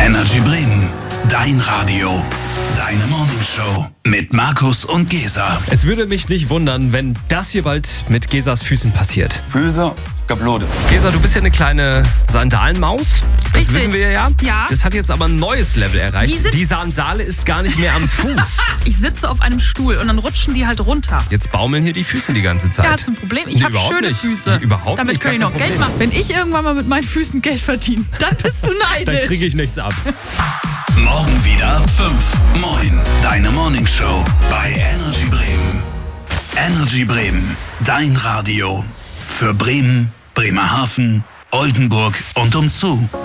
Energy Bremen, dein Radio, deine Morningshow mit Markus und Gesa. Es würde mich nicht wundern, wenn das hier bald mit Gesas Füßen passiert. Füße, Gablode. Gesa, du bist ja eine kleine Sandalenmaus. Das Richtig. wissen wir ja. Ja. Das hat jetzt aber ein neues Level erreicht. Die Sandale ist gar nicht mehr am Fuß. Ich sitze auf einem Stuhl und dann rutschen die halt runter. Jetzt baumeln hier die Füße die ganze Zeit. Ja, hast du ein Problem? Ich Nee, habe überhaupt schöne nicht. Füße. Überhaupt Damit nicht, kann ich gar noch kein Geld Problem. machen. Wenn ich irgendwann mal mit meinen Füßen Geld verdiene, dann bist du Dann neidisch. kriege ich nichts ab. Morgen wieder 5. Moin, deine Morningshow bei Energy Bremen. Energy Bremen, dein Radio. Für Bremen, Bremerhaven, Oldenburg und umzu.